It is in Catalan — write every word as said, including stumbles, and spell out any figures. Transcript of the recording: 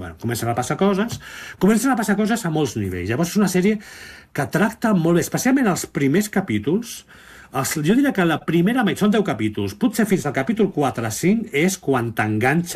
bueno, comencen a passar coses, comencen a passar coses a molts nivells. Llavors és una sèrie que tracta molt bé, especialment els primers capítols. Els, jo diria que la primera, són deu capítols, potser fins al capítol quatre o cinc és quan t'enganxa